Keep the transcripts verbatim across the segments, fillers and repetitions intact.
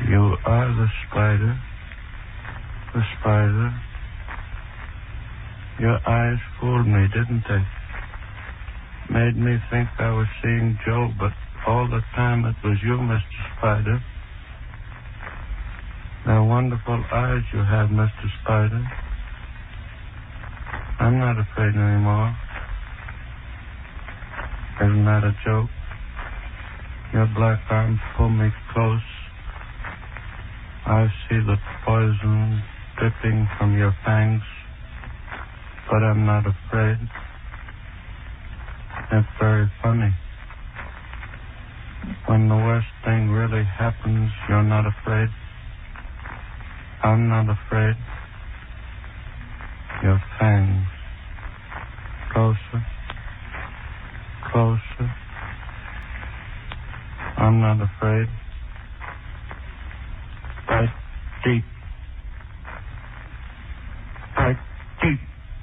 You are the spider. The spider. Your eyes fooled me, didn't they? Made me think I was seeing Joe, but all the time it was you, Mister Spider. They're wonderful eyes you have, Mister Spider. I'm not afraid anymore. Isn't that a joke? Your black arms pull me close. I see the poison dripping from your fangs, but I'm not afraid. It's very funny. When the worst thing really happens, you're not afraid. I'm not afraid. Your fangs. Closer. Closer. I'm not afraid. Right deep. Right deep.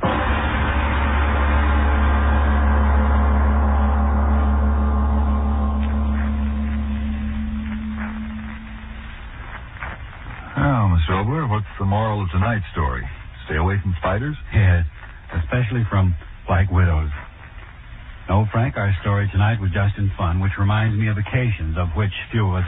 Now, Mister Obler, what's the moral of tonight's story? Stay away from spiders? Yes, especially from black widows. No, Frank, our story tonight was just in fun, which reminds me of occasions of which few of us